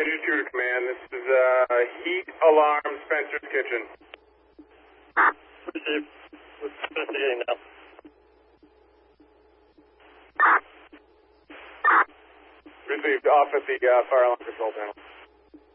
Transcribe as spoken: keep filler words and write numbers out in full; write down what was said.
Engine two to command. This is uh, heat alarm, Spencer's Kitchen. Received. Investigating now. Received off at the uh, fire alarm control panel.